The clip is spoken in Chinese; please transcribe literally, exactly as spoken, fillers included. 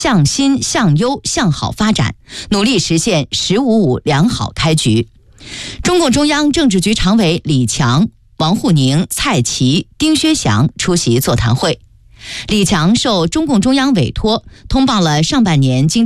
向新、向优、向好发展，努力实现“十五五”良好开局。中共中央政治局常委李强、王沪宁、蔡奇、丁薛祥出席座谈会。李强受中共中央委托，通报了上半年经